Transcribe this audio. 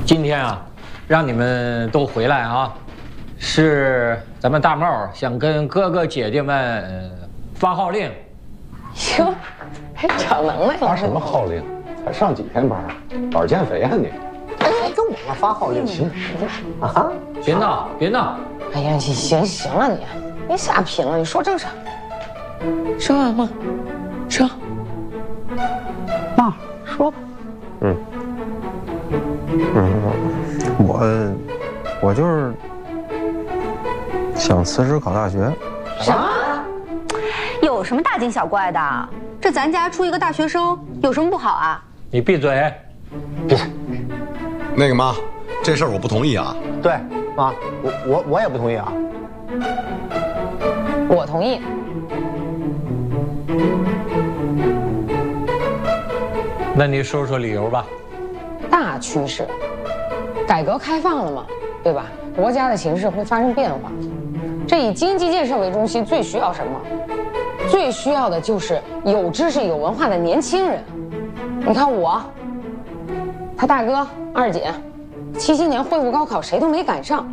今天啊，让你们都回来啊，是咱们大帽想跟哥哥姐姐们发号令。 哟，还长能耐了？ 发什么号令？才上几天班，胆儿减肥啊你？还跟我们发号令行啊？ 别闹，别闹！ 哎呀，行了你，别瞎贫了，你说正事。说完吗？说。 妈，说吧。 我就是想辞职考大学。 啥？ 有什么大惊小怪的？这咱家出一个大学生有什么不好啊？ 你闭嘴！ 别， 那个妈，这事儿我不同意啊。 对，妈，我也不同意啊。 我同意。 那你说说理由吧。 大趋势，改革开放了嘛，对吧？国家的形势会发生变化。这以经济建设为中心，最需要什么？最需要的就是有知识、有文化的年轻人。你看我，他大哥二姐，70年恢复高考，谁都没赶上。